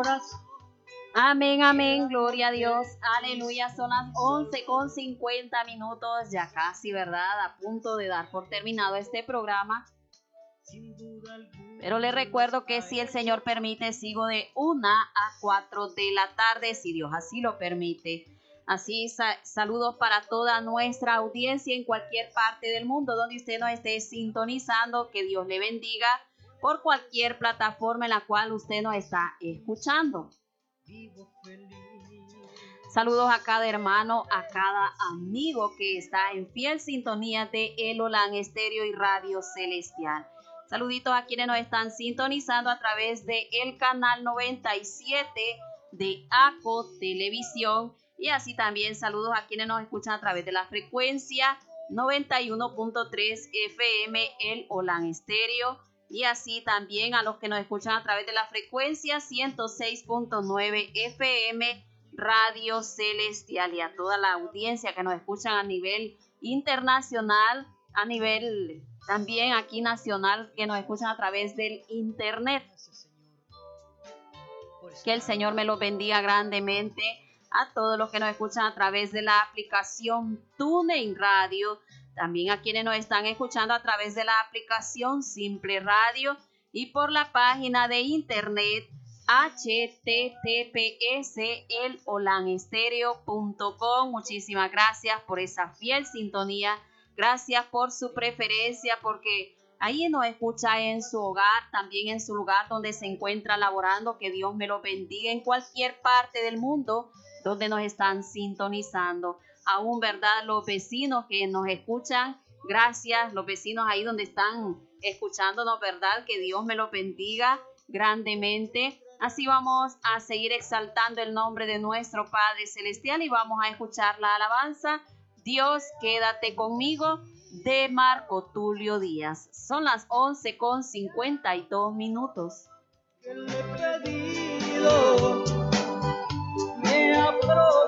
Amén, amén, gloria a Dios, aleluya, son las 11:50, ya casi, ¿verdad? A punto de dar por terminado este programa. Pero les recuerdo que si el Señor permite, sigo de 1 a 4 de la tarde, si Dios así lo permite. Así, saludos para toda nuestra audiencia en cualquier parte del mundo donde usted nos esté sintonizando. Que Dios le bendiga por cualquier plataforma en la cual usted nos está escuchando. Saludos a cada hermano, a cada amigo que está en fiel sintonía de El Olan Estéreo y Radio Celestial. Saluditos a quienes nos están sintonizando a través de el canal 97 de ACO Televisión, y así también saludos a quienes nos escuchan a través de la frecuencia 91.3 FM El Olan Estéreo, y así también a los que nos escuchan a través de la frecuencia 106.9 FM Radio Celestial, y a toda la audiencia que nos escuchan a nivel internacional, a nivel también aquí nacional, que nos escuchan a través del internet. Que el Señor me los bendiga grandemente a todos los que nos escuchan a través de la aplicación TuneIn Radio, también a quienes nos están escuchando a través de la aplicación Simple Radio y por la página de internet https://elolanestéreo.com. Muchísimas gracias por esa fiel sintonía, gracias por su preferencia, porque ahí nos escucha en su hogar, también en su lugar donde se encuentra laborando. Que Dios me lo bendiga en cualquier parte del mundo donde nos están sintonizando. Aún, ¿verdad? Los vecinos que nos escuchan, gracias, los vecinos ahí donde están escuchándonos, ¿verdad? Que Dios me lo bendiga grandemente. Así vamos a seguir exaltando el nombre de nuestro Padre Celestial y vamos a escuchar la alabanza Dios, quédate conmigo, de Marco Tulio Díaz. Son las 11:52. Le he pedido, me ha prometido.